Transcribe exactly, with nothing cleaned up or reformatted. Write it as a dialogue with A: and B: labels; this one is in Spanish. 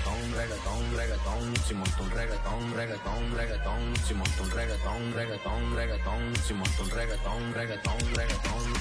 A: reggaetón, reggaetón, reggaetón, si monto un reggaetón, reggaetón, reggaetón, si monto un reggaetón, reggaetón, reggaetón, si monto un reggaetón, reggaetón, reggaetón.